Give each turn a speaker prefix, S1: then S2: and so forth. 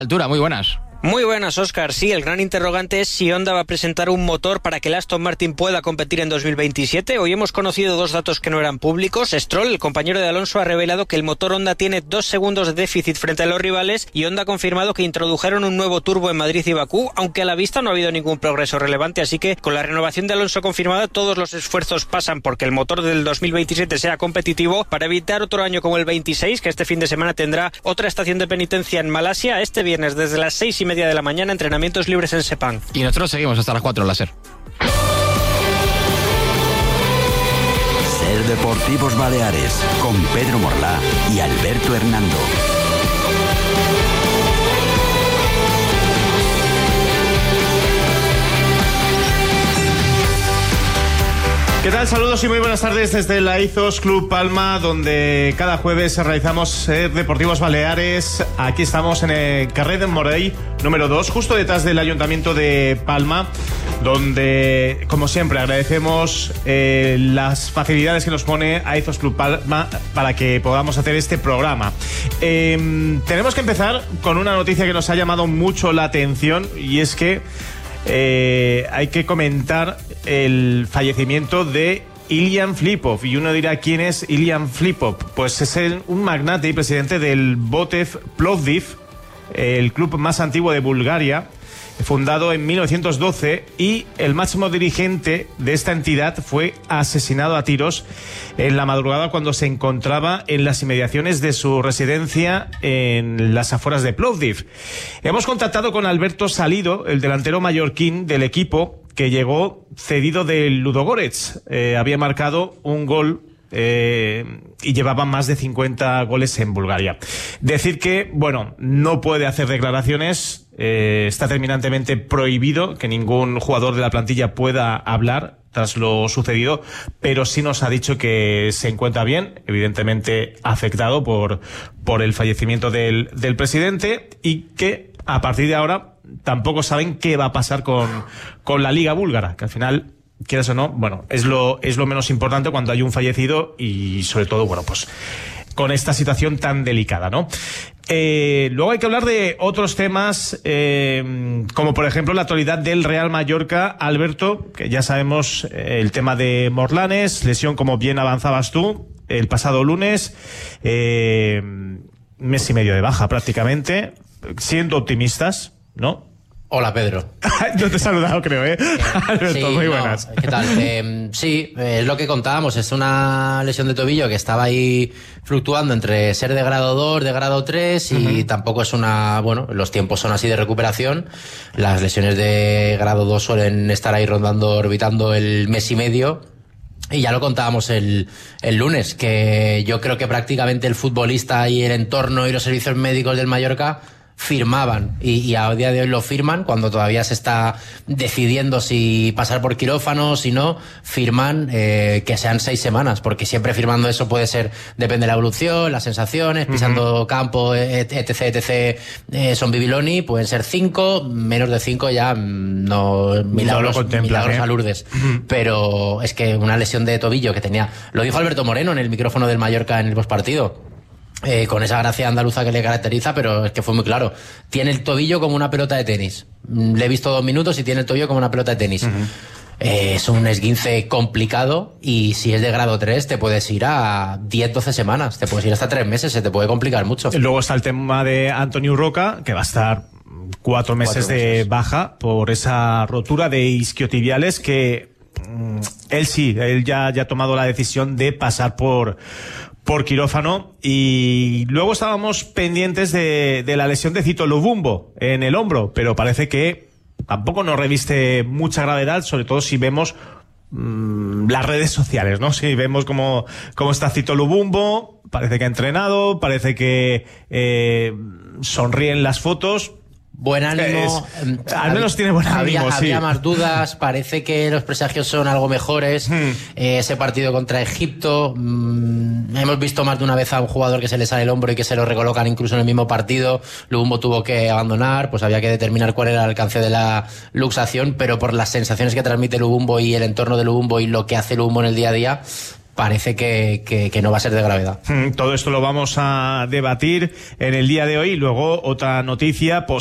S1: Altura, muy buenas.
S2: Muy buenas, Óscar. Sí, el gran interrogante es si Honda va a presentar un motor para que el Aston Martin pueda competir en 2027. Hoy hemos conocido dos datos que no eran públicos. Stroll, el compañero de Alonso, ha revelado que el motor Honda tiene 2 segundos de déficit frente a los rivales, y Honda ha confirmado que introdujeron un nuevo turbo en Madrid y Bakú, aunque a la vista no ha habido ningún progreso relevante. Así que con la renovación de Alonso confirmada, todos los esfuerzos pasan porque el motor del 2027 sea competitivo, para evitar otro año como el 26, que este fin de semana tendrá otra estación de penitencia en Malasia. Este viernes desde las 6:30 de la mañana, entrenamientos libres en Sepang.
S1: Y nosotros seguimos hasta las 4 en la SER.
S3: SER Deportivos Baleares, con Pedro Morlá y Alberto Hernando.
S4: ¿Qué tal? Saludos y muy buenas tardes desde la Izos Club Palma, donde cada jueves realizamos Deportivos Baleares. Aquí estamos en el Carrer de Morell, número 2, justo detrás del Ayuntamiento de Palma, donde, como siempre, agradecemos las facilidades que nos pone a Izos Club Palma para que podamos hacer este programa. Tenemos que empezar con una noticia que nos ha llamado mucho la atención, y es que hay que comentar el fallecimiento de Ilian Flipov. Y uno dirá, ¿quién es Ilian Flipov? Pues es un magnate y presidente del Botev Plovdiv, el club más antiguo de Bulgaria, fundado en 1912, y el máximo dirigente de esta entidad fue asesinado a tiros en la madrugada cuando se encontraba en las inmediaciones de su residencia en las afueras de Plovdiv. Hemos contactado con Alberto Salido, el delantero mallorquín del equipo, que llegó cedido del Ludogorets. Había marcado un gol y llevaba más de 50 goles en Bulgaria. Decir que, bueno, no puede hacer declaraciones, está terminantemente prohibido que ningún jugador de la plantilla pueda hablar tras lo sucedido, pero sí nos ha dicho que se encuentra bien, evidentemente afectado por el fallecimiento del presidente, y que a partir de ahora tampoco saben qué va a pasar con la Liga Búlgara, que al final, quieras o no, bueno, es lo menos importante cuando hay un fallecido, y sobre todo, bueno, pues con esta situación tan delicada, ¿no? Luego hay que hablar de otros temas, como por ejemplo la actualidad del Real Mallorca. Alberto, que ya sabemos el tema de Morlanes, lesión, como bien avanzabas tú, el pasado lunes, mes y medio de baja prácticamente, siendo optimistas, ¿no?
S5: Hola, Pedro.
S4: Yo te he saludado, creo, Alberto,
S5: sí,
S4: muy buenas.
S5: ¿Qué tal? Sí, es lo que contábamos. Es una lesión de tobillo que estaba ahí fluctuando entre ser de grado 2, de grado 3, y tampoco es bueno, los tiempos son así de recuperación. Las lesiones de grado 2 suelen estar ahí orbitando el mes y medio. Y ya lo contábamos el lunes, que yo creo que prácticamente el futbolista y el entorno y los servicios médicos del Mallorca firmaban, y a día de hoy lo firman, cuando todavía se está decidiendo si pasar por quirófano, si no, firman que sean 6 semanas, porque siempre firmando eso puede ser, depende de la evolución, las sensaciones, pisando campo, etc, son Bibiloni, pueden ser 5, menos de 5 ya no, milagros a Lourdes. Pero es que una lesión de tobillo que tenía, lo dijo Alberto Moreno en el micrófono del Mallorca en el postpartido, con esa gracia andaluza que le caracteriza, pero es que fue muy claro. Tiene el tobillo como una pelota de tenis. Le he visto 2 minutos y tiene el tobillo como una pelota de tenis. Es un esguince complicado, y si es de grado 3 te puedes ir a 10-12 semanas, te puedes ir hasta 3 meses, se te puede complicar mucho.
S4: Luego está el tema de Antonio Roca, que va a estar 4 meses de baja por esa rotura de isquiotibiales, que él ya ha tomado la decisión de pasar por quirófano. Y luego estábamos pendientes de la lesión de Cito Lubumbo en el hombro, pero parece que tampoco nos reviste mucha gravedad, sobre todo si vemos las redes sociales, ¿no? Si vemos cómo está Cito Lubumbo, parece que ha entrenado, parece que sonríen las fotos.
S5: Buen ánimo.
S4: Al menos tiene buen ánimo, sí.
S5: Había más dudas, parece que los presagios son algo mejores. Ese partido contra Egipto, hemos visto más de una vez a un jugador que se le sale el hombro y que se lo recolocan incluso en el mismo partido. Lubumbo tuvo que abandonar, pues había que determinar cuál era el alcance de la luxación, pero por las sensaciones que transmite Lubumbo y el entorno de Lubumbo y lo que hace Lubumbo en el día a día, parece que no va a ser de gravedad.
S4: Todo esto lo vamos a debatir en el día de hoy. Luego, otra noticia